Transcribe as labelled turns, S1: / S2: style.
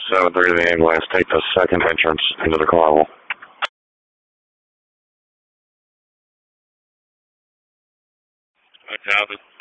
S1: 7:30 to the ambulance. Take the second entrance into the carnival.
S2: I copy.